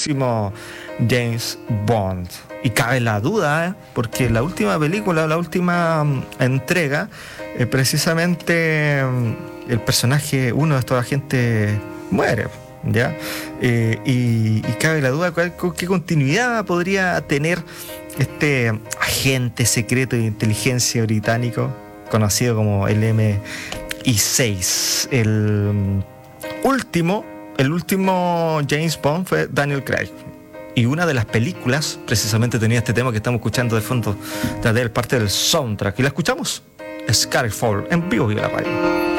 próximo James Bond. Y cabe la duda, porque la última película, la última entrega, precisamente el personaje, uno de estos agentes, muere, ¿ya? Y cabe la duda qué continuidad podría tener este agente secreto de inteligencia británico, conocido como el MI6. El último James Bond fue Daniel Craig. Y una de las películas precisamente tenía este tema que estamos escuchando de fondo, parte del soundtrack. Y la escuchamos, Skyfall, en vivo y a la radio.